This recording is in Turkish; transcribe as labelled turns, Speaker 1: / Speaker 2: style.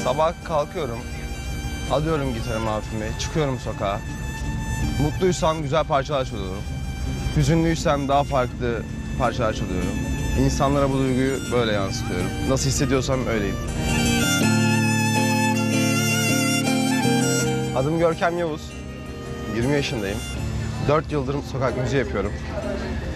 Speaker 1: Sabah kalkıyorum, alıyorum gitarımı hafifime, çıkıyorum sokağa. Mutluysam güzel parçalar çalıyorum. Hüzünlüysem daha farklı parçalar çalıyorum. İnsanlara bu duyguyu böyle yansıtıyorum. Nasıl hissediyorsam öyleyim. Adım Görkem Yavuz. 20 yaşındayım. 4 yıldır sokak müziği yapıyorum.